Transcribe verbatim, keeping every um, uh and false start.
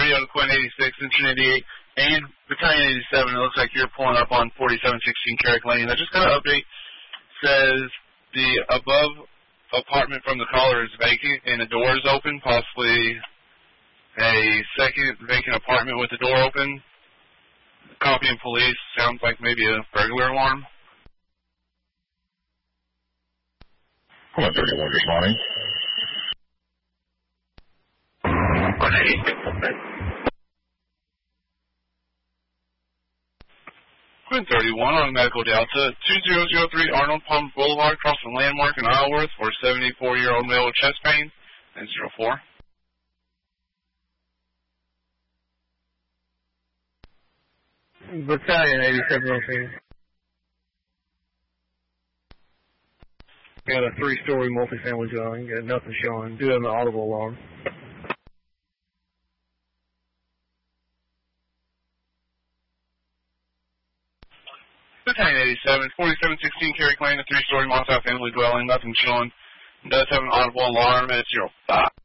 radio to Quinn eighty-six, Engine eighty-eight, and Battalion eighty-seven. It looks like you're pulling up on forty-seven sixteen Carrick Lane. I just got an update. Says the above apartment from the caller is vacant and the door is open, possibly a second vacant apartment with the door open. Copying police. Sounds like maybe a burglar alarm. one thirty-one responding. Quinn thirty-one on Medical Delta, two zero zero three Arnold Palmer Boulevard, crossing Landmark in Isleworth for seventy-four-year-old male with chest pain, and zero four. Battalion eighty-seven okay. Got a three-story multifamily dwelling, got nothing showing, do have an audible alarm. Battalion eighty-seven, forty-seven sixteen Carrick Lane, a three-story multifamily dwelling, nothing showing. Does have an audible alarm at zero five.